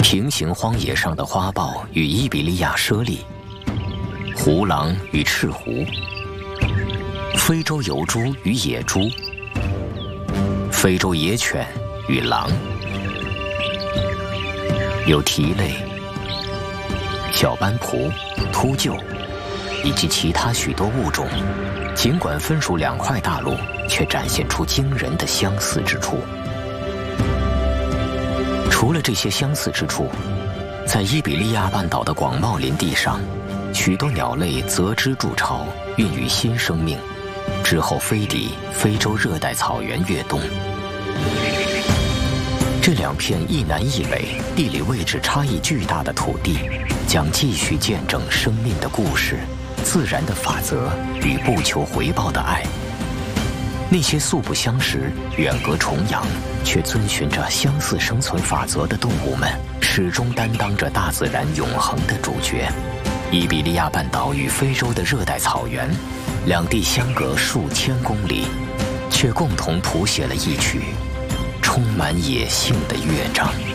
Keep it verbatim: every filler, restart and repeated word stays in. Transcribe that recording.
平行荒野上的花豹与伊比利亚猞猁，狐狼与赤狐，非洲疣猪与野猪，非洲野犬与狼，有蹄类、小斑蝼、秃鹫以及其他许多物种，尽管分属两块大陆，却展现出惊人的相似之处。除了这些相似之处，在伊比利亚半岛的广袤林地上，许多鸟类择枝筑巢，孕育新生命，之后飞抵非洲热带草原越冬。这两片一南一北、地理位置差异巨大的土地，将继续见证生命的故事、自然的法则与不求回报的爱。那些素不相识、远隔重洋，却遵循着相似生存法则的动物们，始终担当着大自然永恒的主角。伊比利亚半岛与非洲的热带草原，两地相隔数千公里，却共同谱写了一曲充满野性的乐章。